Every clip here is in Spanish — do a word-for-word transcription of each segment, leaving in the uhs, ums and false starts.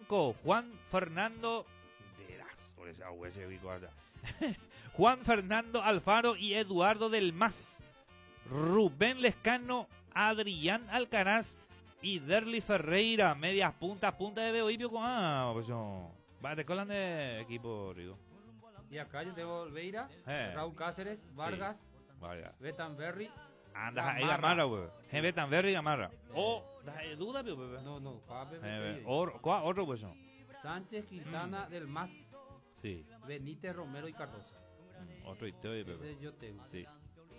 cinco, Juan Fernando. Verás, por esa huese, ubico allá. Juan Fernando Alfaro y Eduardo del Mas. Rubén Lescano, Adrián Alcaraz y Derly Ferreira. Medias puntas, punta de Beoibio con. Ah, pues yo. Va, te colan de equipo, Rigo. Y acá yo tengo Olveira, Eh. Raúl Cáceres, Vargas, Vargas. Betanberry. Anda ahí Gamarra. Gamarra, güey. Je Betanberry y Gamarra. O, da duda, pero, Pepe. No, no, Pape, Eh, or- ¿cuál otro, pues? no? Sánchez, Quintana, Del Mas, Sí. Benítez, Romero y Cardoso. Mm, Otro Itoy, Pepe. Ese yo tengo. Sí.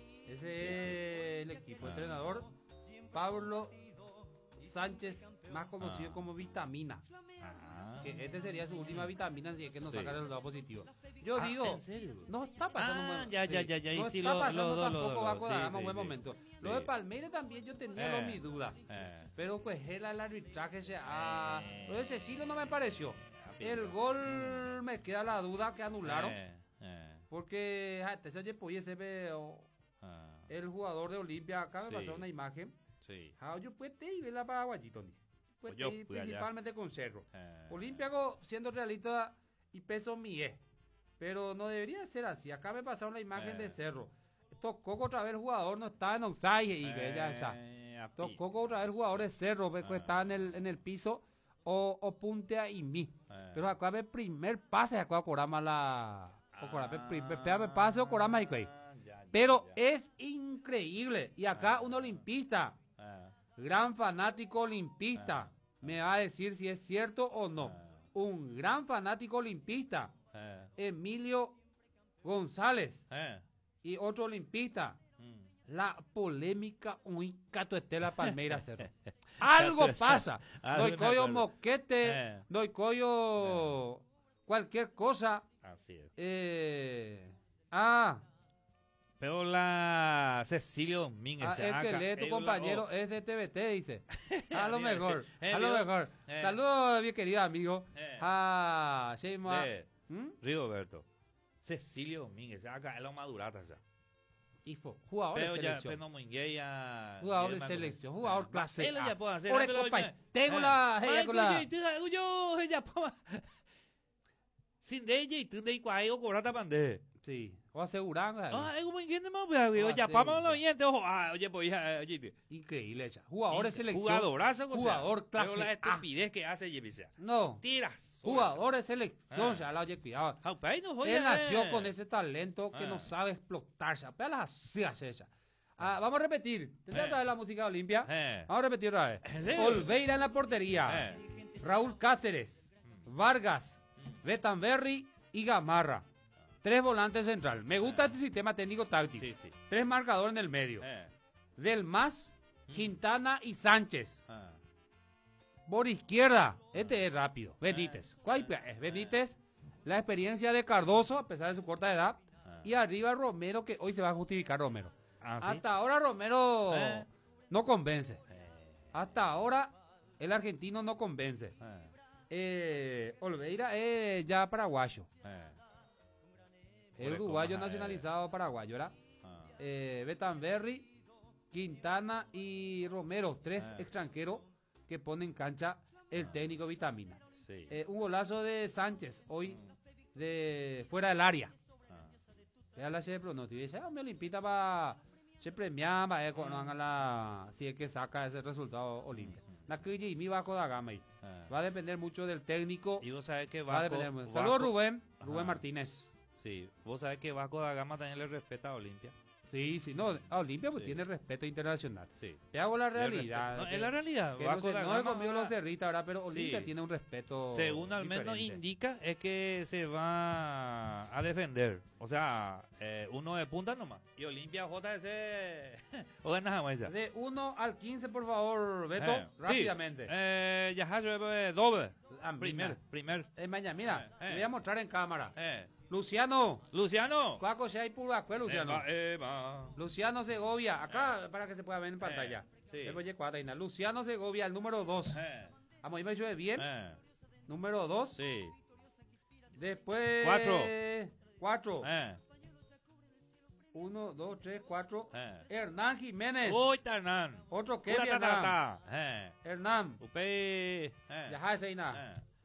Ese es el equipo. Ah. Entrenador, Pablo Sánchez, más conocido Ah. como Vitamina. Ah. Que este sería su última vitamina, si es que no Sí. saca el resultado positivo. Yo Ah, digo, ¿en serio? no está pasando Ah, un buen ya, ya, ya, ya, ahí No sí está lo- pasando lo- lo- tampoco lo- bajo sí, la gama, sí, buen sí. momento. Lo Sí. de Palmeiras también yo tenía Eh. los mis dudas. Eh. Pero pues el arbitraje se ha... Eh. Lo de Cecilio no me pareció. bien. El gol me queda la duda que anularon. Eh, eh, Porque ja, te se puede se ve o- ah, el jugador de Olimpia. Acá me Sí. pasó una imagen. sí. Ja, yo puedo ir a la Paraguayito. Pues Pues yo ir fui allá. principalmente con Cerro. Eh. Olímpico, siendo realista y peso mie. Pero no debería ser así. Acá me pasaron la imagen Eh. de Cerro. Tocó otra vez el jugador, no estaba en offside y ve, ya está. Eh, a pi- Tocó otra vez el jugador de Cerro, ve que Ah. estaba en el, en el piso o, o puntea y mí. Eh. Pero acá ve primer pase, acá corama la. O corama, Ah. primer pega pase o corama y güey. Ya, ya, Pero ya. es increíble. Y acá Ah. un olimpista, Ah, gran fanático olimpista, me va a decir si es cierto o no. Ah. Un gran fanático olimpista, eh, Emilio González, eh, y otro olimpista, mm. la polémica un cato estela Palmeiras Cerro. Algo pasa. Ah, Doy sí me coyo acuerdo. moquete, Eh. doy coyo cualquier cosa. Así es. Eh, ah, Pero la Cecilio Domínguez. ah, se el que acá- lee tu eh, compañero la- es de T V T, dice. A lo mejor, Eh, a lo vio. mejor. Eh. Saludos, mi querido amigo. Eh. Ah, Sheima. De ¿Mm? Rigoberto. Cecilio Domínguez. Acá es la madurata ya. Ifo, jugador Pero de ya, selección. pero no Mungué ya. Jugador ya de me- selección, jugador Ah, clase él A. ya puede hacer. Ore, pero- compa, eh, tengo eh. la- hey, Ay, con la- cuyo, tú- yo, ella, pa- Sin de ella y tú de igual o cobrata pande. Sí, o asegurando. Ah, es como entiende más, pues, oye, Ah, ya sí, pama sí. los oyentes, ojo, ah, oye, pues, ya, oye, Increíble ella. Jugador de selección. jugadorazo, o sea, Jugador clase pero la A. estupidez que hace, Yepisa. No, Tiras. jugador de selección. Ah. Ya la oye, cuidado. Jaupay no joya. Él nació con ese talento que Ah. no sabe explotarse. Apenas así hace ella. Ah, vamos a repetir. ¿Tendrá Eh. otra vez la música de Olimpia? Eh. Vamos a repetir otra vez. ¿En serio? Olveira en la portería. Eh. Raúl Cáceres. Vargas. Betanberry y Gamarra. Tres volantes central. Me gusta este sistema técnico táctico. Sí, sí. Tres marcadores en el medio. Eh. Del Mas, Quintana y Sánchez. Ah. Por izquierda, este es rápido. Benítez. ¿Cuál es Benítez? La experiencia de Cardoso, a pesar de su corta edad. Ah. Y arriba Romero, que hoy se va a justificar Romero. Ah, ¿sí? Hasta ahora Romero Eh. no convence. Eh. Hasta ahora el argentino no convence. Eh. Eh, Olveira es ya paraguayo. Eh. El Por uruguayo escoja, nacionalizado paraguayo, ¿verdad? Ah. Eh, Betanberry, Quintana y Romero, tres Ah. extranjeros que ponen en cancha el técnico Vitamina. Sí. Eh, un golazo de Sánchez hoy de fuera del área. Ah. Vea la se pronóstico. Dice, ah, me olimpita para se premiaba eh, cuando hagan la si es que saca ese resultado Olimpia. La que y mi Vasco da Gama ahí. Ah. Va a depender mucho del técnico. Y vos sabés que Va a Vasco... depender mucho. Vasco- Saludos Rubén, Rubén Ajá. Martínez. Sí, vos sabés que Vasco da Gama también le respeta a Olimpia. Sí, sí, no, a Olimpia pues Sí. tiene respeto internacional. Sí. Te hago la Le realidad. respeto. No, que- es la realidad. que no, Vasco sé, da no he Gama comido ahora- los cerritas, ¿verdad? Pero Olimpia Sí. tiene un respeto. Según al menos diferente. indica, es que se va a defender. O sea, eh, uno de punta nomás. Y Olimpia J S. O de nada más. De uno al quince, por favor, Beto, Eh, rápidamente. Sí. Eh, ya eh, doble. Ah, Primer, mira. primer. Eh, mañana, mira, Eh, eh. te voy a mostrar en cámara. Eh. Luciano, Luciano. Cuaco se hay pura cuál, Luciano. Eva, Eva. Luciano Segovia, acá para que se pueda ver en pantalla. sí. Luego oye, cuata, Ina. Luciano Segovia, el número dos. Eh. Vamos, me ayude bien. Eh. Número dos. Sí. Después. Cuatro. Cuatro. Eh. Uno, dos, tres, cuatro. Eh. Hernán Jiménez. Uy, Tarnan. Otro que Pura Hernán. tatata. Eh. Hernán. Upe. Eh. Ya ese Ina. Eh.